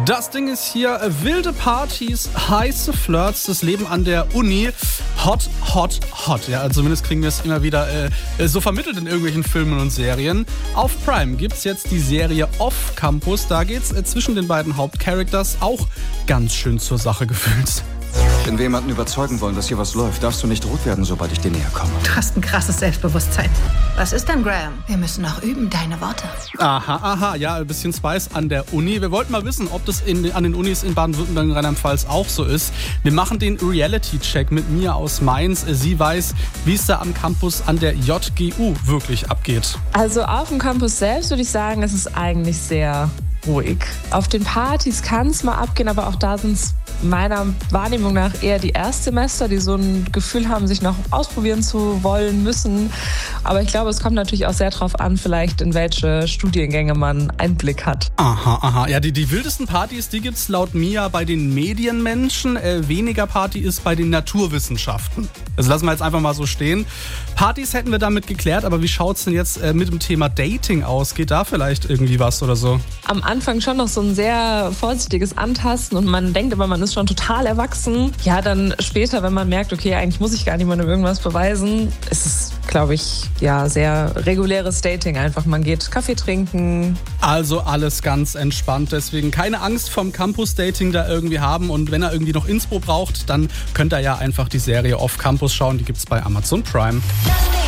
Das Ding ist hier, wilde Partys, heiße Flirts, das Leben an der Uni, hot, hot, hot. Ja, also zumindest kriegen wir es immer wieder so vermittelt in irgendwelchen Filmen und Serien. Auf Prime gibt's jetzt die Serie Off Campus. Da geht's zwischen den beiden Hauptcharacters auch ganz schön zur Sache gefühlt. Wenn wir jemanden überzeugen wollen, dass hier was läuft, darfst du nicht rot werden, sobald ich dir näher komme. Du hast ein krasses Selbstbewusstsein. Was ist denn, Graham? Wir müssen noch üben, deine Worte. Aha, ja, ein bisschen Spice an der Uni. Wir wollten mal wissen, ob das an den Unis in Baden-Württemberg und Rheinland-Pfalz auch so ist. Wir machen den Reality-Check mit Mia aus Mainz. Sie weiß, wie es da am Campus an der JGU wirklich abgeht. Also auf dem Campus selbst würde ich sagen, es ist eigentlich sehr ruhig. Auf den Partys kann es mal abgehen, aber auch da sind es meiner Wahrnehmung nach eher die Erstsemester, die so ein Gefühl haben, sich noch ausprobieren zu wollen, müssen. Aber ich glaube, es kommt natürlich auch sehr drauf an, vielleicht in welche Studiengänge man Einblick hat. Aha. Ja, die wildesten Partys, die gibt's laut Mia bei den Medienmenschen. Weniger Party ist bei den Naturwissenschaften. Das lassen wir jetzt einfach mal so stehen. Partys hätten wir damit geklärt, aber wie schaut's denn jetzt mit dem Thema Dating aus? Geht da vielleicht irgendwie was oder so? Am Anfang schon noch so ein sehr vorsichtiges Antasten und man denkt immer, man ist schon total erwachsen. Ja, dann später, wenn man merkt, okay, eigentlich muss ich gar niemandem irgendwas beweisen, ist es, glaube ich, ja, sehr reguläres Dating einfach. Man geht Kaffee trinken. Also alles ganz entspannt, deswegen keine Angst vom Campus-Dating da irgendwie haben und wenn er irgendwie noch Inspo braucht, dann könnt ihr ja einfach die Serie Off Campus schauen, die gibt's bei Amazon Prime.